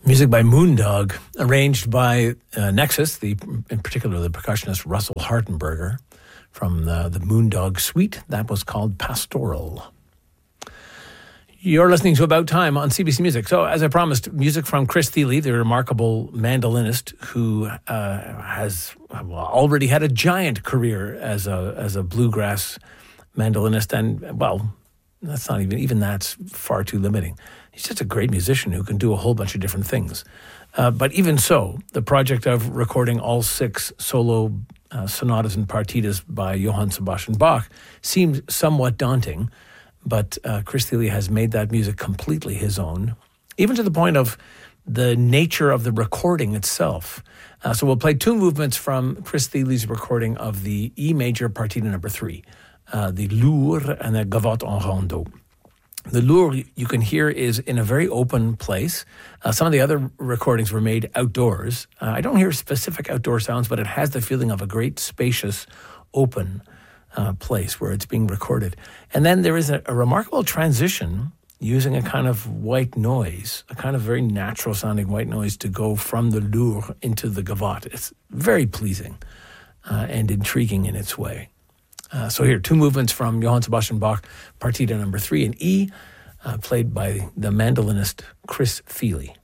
Music by Moondog, arranged by Nexus, in particular the percussionist Russell Hartenberger from the Moondog Suite. That was called Pastoral. You're listening to About Time on CBC Music. So, as I promised, music from Chris Thile, the remarkable mandolinist who has already had a giant career as a bluegrass mandolinist, and that's not even that's far too limiting. He's just a great musician who can do a whole bunch of different things. But even so, the project of recording all 6 solo sonatas and partitas by Johann Sebastian Bach seemed somewhat daunting, but Chris Thile has made that music completely his own, even to the point of the nature of the recording itself. So we'll play 2 movements from Chris Thile's recording of the E major partita number 3, the Lourd and the Gavotte en Rondeau. The Lourd, you can hear, is in a very open place. Some of the other recordings were made outdoors. I don't hear specific outdoor sounds, but it has the feeling of a great, spacious, open place where it's being recorded. And then there is a remarkable transition using a kind of white noise, a kind of very natural-sounding white noise to go from the Lourd into the Gavotte. It's very pleasing and intriguing in its way. So here, 2 movements from Johann Sebastian Bach, partita number 3 in E, played by the mandolinist Chris Thile.